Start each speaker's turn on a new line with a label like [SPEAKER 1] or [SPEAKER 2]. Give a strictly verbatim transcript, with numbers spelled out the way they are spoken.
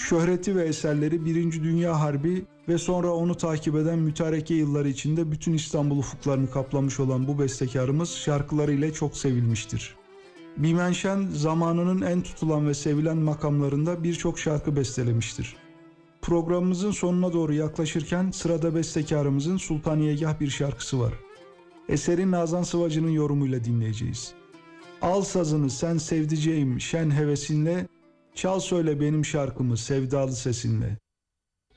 [SPEAKER 1] Şöhreti ve eserleri Birinci Dünya Harbi ve sonra onu takip eden mütareke yılları içinde bütün İstanbul ufuklarını kaplamış olan bu bestekarımız şarkılarıyla çok sevilmiştir. Bimenşen zamanının en tutulan ve sevilen makamlarında birçok şarkı bestelemiştir. Programımızın sonuna doğru yaklaşırken sırada bestekarımızın Sultaniyegah bir şarkısı var. Eseri Nazan Sıvacı'nın yorumuyla dinleyeceğiz. Al sazını sen sevdiceğim şen hevesinle, çal söyle benim şarkımı sevdalı sesinle.